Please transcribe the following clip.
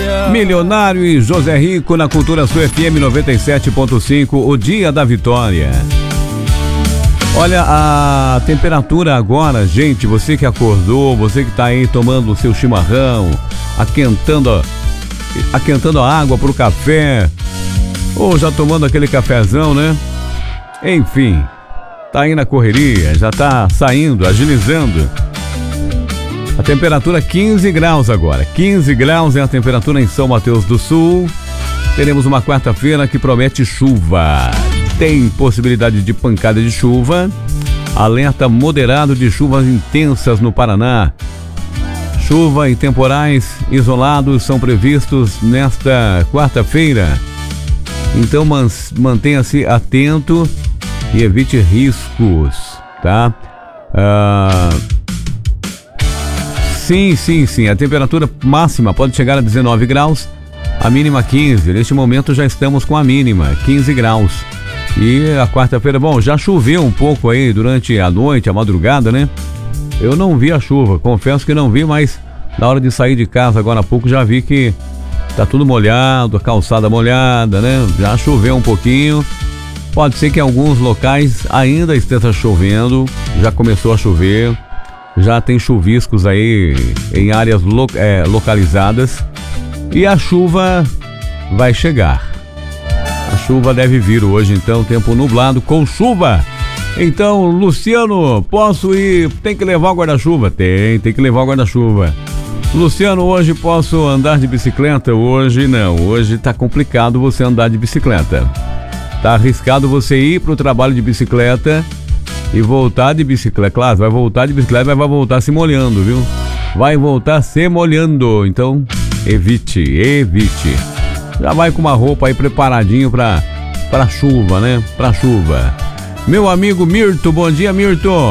Milionário e José Rico na Cultura Sul FM 97.5, o dia da vitória. Olha a temperatura agora, gente, você que acordou, você que tá aí tomando o seu chimarrão, aquentando a água pro café, ou já tomando aquele cafezão, né? Enfim, tá aí na correria, já tá saindo, agilizando. A temperatura 15 graus agora. 15 graus é a temperatura em São Mateus do Sul. Teremos uma quarta-feira que promete chuva. Tem possibilidade de pancada de chuva. Alerta moderado de chuvas intensas no Paraná. Chuva e temporais isolados são previstos nesta quarta-feira. Então mantenha-se atento e evite riscos, tá? Sim. A temperatura máxima pode chegar a 19 graus, a mínima 15. Neste momento já estamos com a mínima, 15 graus. E a quarta-feira, bom, já choveu um pouco aí durante a noite, a madrugada, né? Eu não vi a chuva, confesso que não vi, mas na hora de sair de casa agora há pouco já vi que tá tudo molhado, a calçada molhada, né? Já choveu um pouquinho. Pode ser que em alguns locais ainda esteja chovendo, já começou a chover. Já tem chuviscos aí em áreas localizadas e a chuva vai chegar. A chuva deve vir hoje, então, tempo nublado com chuva. Então, Luciano, posso ir? Tem que levar o guarda-chuva? Tem que levar o guarda-chuva. Luciano, hoje posso andar de bicicleta? Hoje não, hoje tá complicado você andar de bicicleta. Tá arriscado você ir pro trabalho de bicicleta e voltar de bicicleta. Claro, vai voltar de bicicleta, mas vai voltar se molhando, viu? Vai voltar se molhando. Então, evite. Já vai com uma roupa aí preparadinho pra chuva, né? Pra chuva. Meu amigo Mirto, bom dia, Mirto.